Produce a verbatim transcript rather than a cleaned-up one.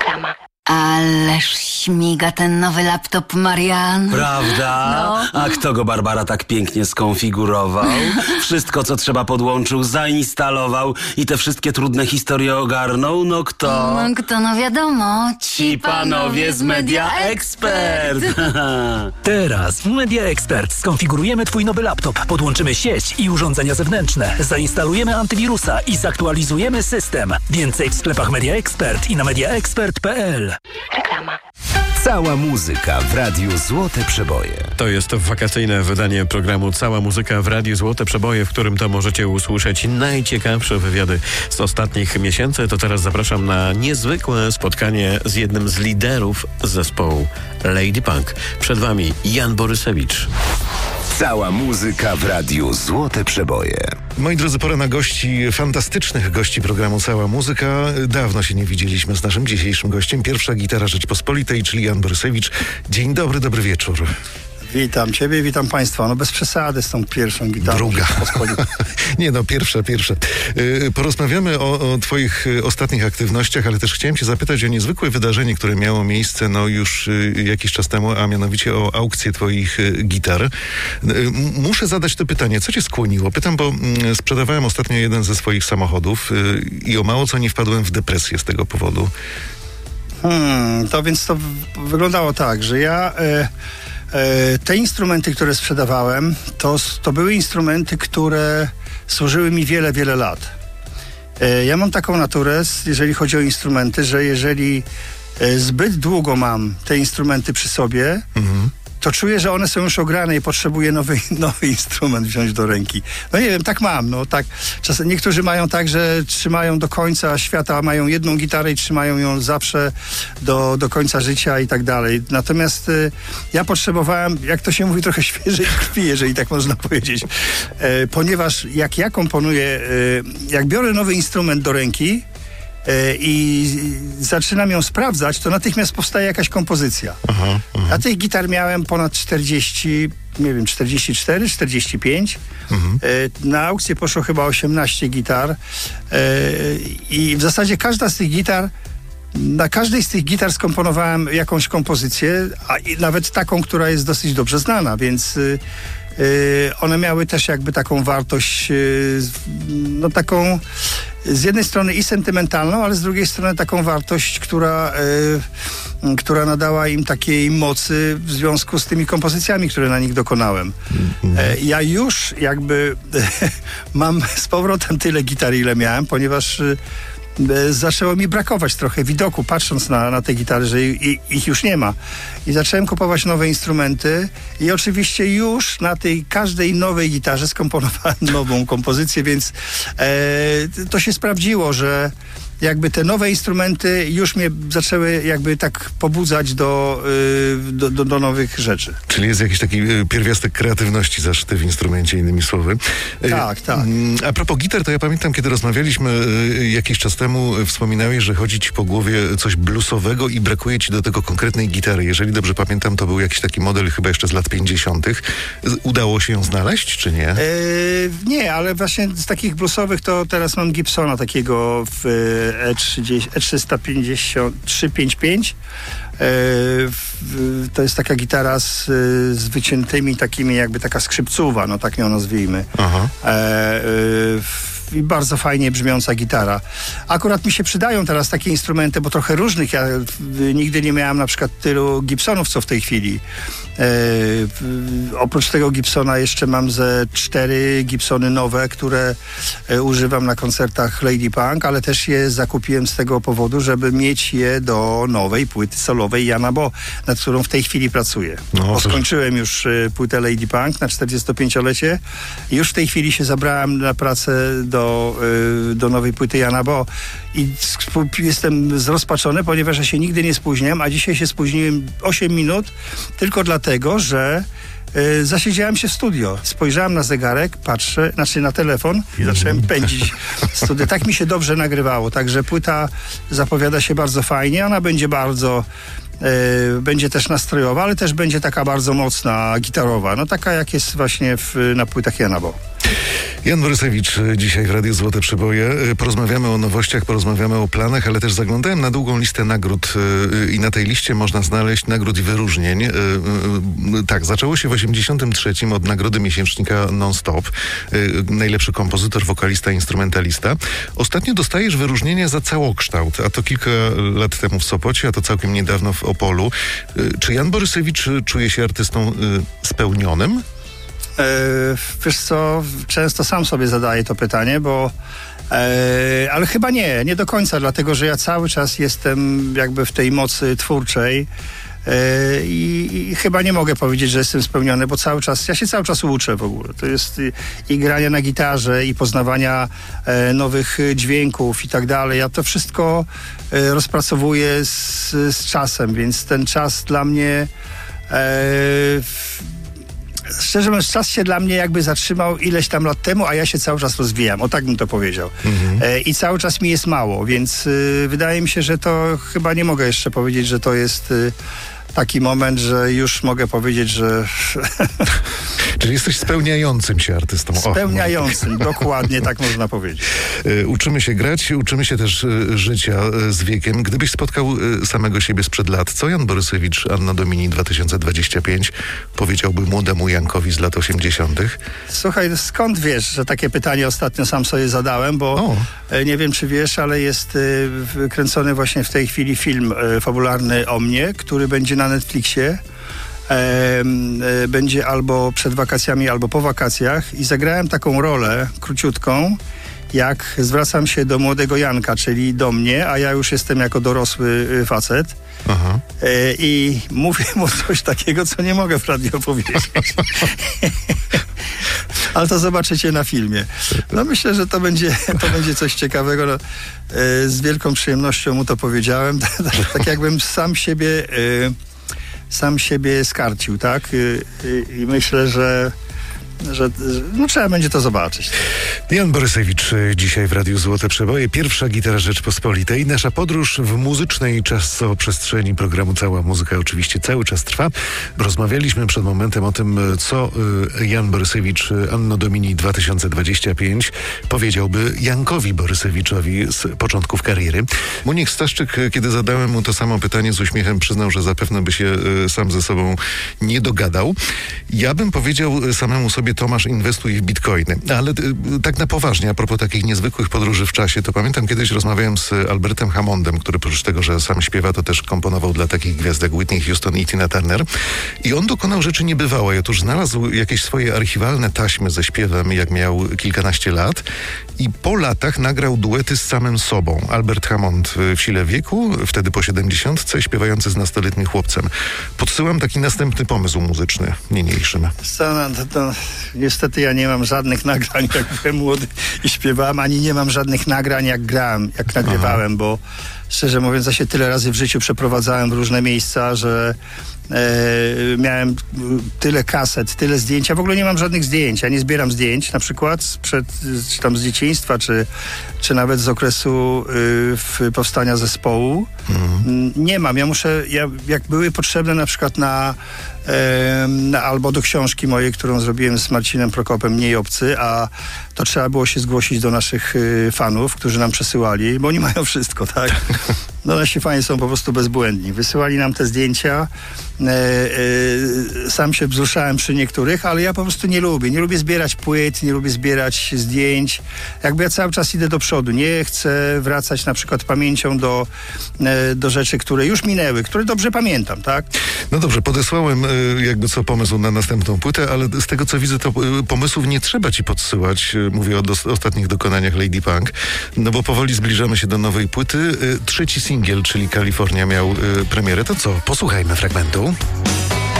Reklama. Ależ śmiga ten nowy laptop, Marian. Prawda? No. A kto go, Barbara, tak pięknie skonfigurował? Wszystko, co trzeba, podłączył, zainstalował i te wszystkie trudne historie ogarnął? No kto? No kto, no wiadomo. Ci panowie z Media Expert. Teraz w Media Expert skonfigurujemy Twój nowy laptop, podłączymy sieć i urządzenia zewnętrzne, zainstalujemy antywirusa i zaktualizujemy system. Więcej w sklepach Media Expert i na mediaexpert kropka p l. Reklama. Cała muzyka w Radiu Złote Przeboje. To jest wakacyjne wydanie programu Cała muzyka w Radiu Złote Przeboje, w którym to możecie usłyszeć najciekawsze wywiady z ostatnich miesięcy. To teraz zapraszam na niezwykłe spotkanie z jednym z liderów zespołu Lady Punk. Przed wami Jan Borysewicz. Cała muzyka w Radiu Złote Przeboje. Moi drodzy, pora na gości, fantastycznych gości programu Cała Muzyka. Dawno się nie widzieliśmy z naszym dzisiejszym gościem. Pierwsza gitara Rzeczpospolitej, czyli Jan Borysewicz. Dzień dobry, dobry wieczór. Witam Ciebie, witam Państwa. No bez przesady z tą pierwszą gitarą. Druga. Nie no, pierwsza, pierwsza. Yy, porozmawiamy o, o Twoich ostatnich aktywnościach, ale też chciałem Cię zapytać o niezwykłe wydarzenie, które miało miejsce no już yy, jakiś czas temu, a mianowicie o aukcję Twoich yy, gitar. Yy, muszę zadać to pytanie, co Cię skłoniło? Pytam, bo yy, sprzedawałem ostatnio jeden ze swoich samochodów yy, i o mało co nie wpadłem w depresję z tego powodu. Hmm, to więc to w- wyglądało tak, że ja... Yy... Te instrumenty, które sprzedawałem, to, to były instrumenty, które służyły mi wiele, wiele lat. Ja mam taką naturę, jeżeli chodzi o instrumenty, że jeżeli zbyt długo mam te instrumenty przy sobie, mhm. to czuję, że one są już ograne i potrzebuję nowy, nowy instrument wziąć do ręki. No nie wiem, tak mam. No, tak. Czasem niektórzy mają tak, że trzymają do końca świata, mają jedną gitarę i trzymają ją zawsze do, do końca życia i tak dalej. Natomiast y, ja potrzebowałem, jak to się mówi, trochę świeżej krwi, jeżeli tak można powiedzieć. E, ponieważ jak ja komponuję, y, jak biorę nowy instrument do ręki, i zaczynam ją sprawdzać, to natychmiast powstaje jakaś kompozycja. Aha, aha. A tych gitar miałem ponad czterdzieści, nie wiem, czterdzieści cztery, czterdzieści pięć. Mhm. Na aukcję poszło chyba osiemnaście gitar i w zasadzie każda z tych gitar, na każdej z tych gitar skomponowałem jakąś kompozycję, a i nawet taką, która jest dosyć dobrze znana, więc one miały też jakby taką wartość, no taką z jednej strony i sentymentalną, ale z drugiej strony taką wartość, która, y, która nadała im takiej mocy w związku z tymi kompozycjami, które na nich dokonałem. Mm-hmm. E, ja już jakby mam z powrotem tyle gitar, ile miałem, ponieważ y, zaczęło mi brakować trochę widoku, patrząc na, na te gitary, że i, ich już nie ma. I zacząłem kupować nowe instrumenty i oczywiście już na tej każdej nowej gitarze skomponowałem nową kompozycję, więc e, to się sprawdziło, że jakby te nowe instrumenty już mnie zaczęły jakby tak pobudzać do, yy, do, do, do nowych rzeczy. Czyli jest jakiś taki y, pierwiastek kreatywności zaszyty w instrumencie, innymi słowy. Y, tak, tak. Y, a propos gitar, to ja pamiętam, kiedy rozmawialiśmy y, jakiś czas temu, y, wspominałeś, że chodzi ci po głowie coś bluesowego i brakuje ci do tego konkretnej gitary. Jeżeli dobrze pamiętam, to był jakiś taki model chyba jeszcze z lat pięćdziesiątych. Udało się ją znaleźć, czy nie? Yy, nie, ale właśnie z takich bluesowych to teraz mam Gibsona takiego w E trzysta pięćdziesiąt trzy pięćdziesiąt pięć. To jest taka gitara z, z wyciętymi takimi, jakby taka skrzypcowa, no tak ją nazwijmy. Aha. E, e, i bardzo fajnie brzmiąca gitara. Akurat mi się przydają teraz takie instrumenty, bo trochę różnych. Ja y, nigdy nie miałem na przykład tylu Gibsonów, co w tej chwili. E, y, oprócz tego Gibsona jeszcze mam ze cztery Gibsony nowe, które y, używam na koncertach Lady Punk, ale też je zakupiłem z tego powodu, żeby mieć je do nowej płyty solowej Jana Bo, nad którą w tej chwili pracuję. No, bo skończyłem już y, płytę Lady Punk na czterdziestopięciolecie i już w tej chwili się zabrałem na pracę do Do, do nowej płyty Jana Bo i jestem zrozpaczony, ponieważ ja się nigdy nie spóźniam, a dzisiaj się spóźniłem osiem minut tylko dlatego, że y, zasiedziałem się w studio. Spojrzałem na zegarek, patrzę, znaczy na telefon i zacząłem pędzić w studio. Tak mi się dobrze nagrywało, także płyta zapowiada się bardzo fajnie, ona będzie bardzo y, będzie też nastrojowa, ale też będzie taka bardzo mocna, gitarowa, no taka jak jest właśnie w, na płytach Jana Bo. Jan Borysewicz dzisiaj w Radiu Złote Przeboje. Porozmawiamy o nowościach, porozmawiamy o planach, ale też zaglądałem na długą listę nagród i na tej liście można znaleźć nagród i wyróżnień. Tak, zaczęło się w osiemdziesiątym trzecim od nagrody miesięcznika Non-Stop. Najlepszy kompozytor, wokalista, instrumentalista. Ostatnio dostajesz wyróżnienie za całokształt, a to kilka lat temu w Sopocie, a to całkiem niedawno w Opolu. Czy Jan Borysewicz czuje się artystą spełnionym? E, wiesz co, często sam sobie zadaję to pytanie, bo e, ale chyba nie, nie do końca, dlatego że ja cały czas jestem jakby w tej mocy twórczej e, i, i chyba nie mogę powiedzieć, że jestem spełniony, bo cały czas, ja się cały czas uczę w ogóle. To jest i, i grania na gitarze, i poznawania e, nowych dźwięków i tak dalej. Ja to wszystko e, rozpracowuję z, z czasem, więc ten czas dla mnie e, szczerze mówiąc, czas się dla mnie jakby zatrzymał ileś tam lat temu, a ja się cały czas rozwijam. O tak bym to powiedział. Mhm. E, I cały czas mi jest mało, więc y, wydaje mi się, że to chyba nie mogę jeszcze powiedzieć, że to jest y, taki moment, że już mogę powiedzieć, że... Czyli jesteś spełniającym się artystą. Spełniającym, o, dokładnie tak można powiedzieć. Uczymy się grać, uczymy się też życia z wiekiem. Gdybyś spotkał samego siebie sprzed lat, co Jan Borysewicz, Anno Domini dwa tysiące dwudziesty piąty powiedziałby młodemu Jankowi z lat osiemdziesiątych? Słuchaj, skąd wiesz, że takie pytanie ostatnio sam sobie zadałem, bo o. nie wiem, czy wiesz, ale jest kręcony właśnie w tej chwili film fabularny o mnie, który będzie na Netflixie. E, e, będzie albo przed wakacjami, albo po wakacjach i zagrałem taką rolę króciutką, jak zwracam się do młodego Janka, czyli do mnie, a ja już jestem jako dorosły facet. Aha. E, i mówię mu coś takiego, co nie mogę w radiu powiedzieć. Ale to zobaczycie na filmie. No myślę, że to będzie, to będzie coś ciekawego. No, e, z wielką przyjemnością mu to powiedziałem. Tak jakbym sam siebie e, sam siebie skarcił, tak? I, i myślę, że Że, no trzeba będzie to zobaczyć. Jan Borysewicz dzisiaj w Radiu Złote Przeboje. Pierwsza gitara Rzeczpospolitej. Nasza podróż w muzycznej czasoprzestrzeni programu Cała Muzyka oczywiście cały czas trwa. Rozmawialiśmy przed momentem o tym, co Jan Borysewicz Anno Domini dwa tysiące dwudziesty piąty powiedziałby Jankowi Borysewiczowi z początków kariery. Moniek Staszczyk, kiedy zadałem mu to samo pytanie, z uśmiechem przyznał, że zapewne by się sam ze sobą nie dogadał. Ja bym powiedział samemu sobie: Tomasz, inwestuj w bitcoiny. Ale y, tak na poważnie, a propos takich niezwykłych podróży w czasie, to pamiętam, kiedyś rozmawiałem z Albertem Hammondem, który oprócz tego, że sam śpiewa, to też komponował dla takich gwiazd jak Whitney Houston i Tina Turner. I on dokonał rzeczy niebywałej. Otóż znalazł jakieś swoje archiwalne taśmy ze śpiewem, jak miał kilkanaście lat, i po latach nagrał duety z samym sobą. Albert Hammond w sile wieku, wtedy po siedemdziesiątce, śpiewający z nastoletnim chłopcem. Podsyłam taki następny pomysł muzyczny niniejszym. To, to, niestety ja nie mam żadnych nagrań, jak byłem młody i śpiewałem, ani nie mam żadnych nagrań, jak grałem, jak nagrywałem, Aha. bo szczerze mówiąc, ja się tyle razy w życiu przeprowadzałem w różne miejsca, że e, miałem tyle kaset, tyle zdjęć. Ja w ogóle nie mam żadnych zdjęć. Ja nie zbieram zdjęć, na przykład sprzed, czy tam z dzieciństwa, czy, czy nawet z okresu y, w powstania zespołu. Mhm. Nie mam. Ja muszę, ja, jak były potrzebne na przykład na, e, na albo do książki mojej, którą zrobiłem z Marcinem Prokopem, Mniej obcy, a to trzeba było się zgłosić do naszych y, fanów, którzy nam przesyłali, bo oni mają wszystko, tak? No nasi fani są po prostu bezbłędni. Wysyłali nam te zdjęcia. E, e, sam się wzruszałem przy niektórych, ale ja po prostu nie lubię. Nie lubię zbierać płyt, nie lubię zbierać zdjęć. Jakby ja cały czas idę do przodu. Nie chcę wracać na przykład pamięcią do, e, do rzeczy, które już minęły, które dobrze pamiętam, tak? No dobrze, podesłałem e, jakby co pomysł na następną płytę, ale z tego co widzę, to e, pomysłów nie trzeba ci podsyłać. E, mówię o dos- ostatnich dokonaniach Lady Punk. No bo powoli zbliżamy się do nowej płyty. E, trzeci singiel, czyli Kalifornia, miał e, premierę. To co? Posłuchajmy fragmentu.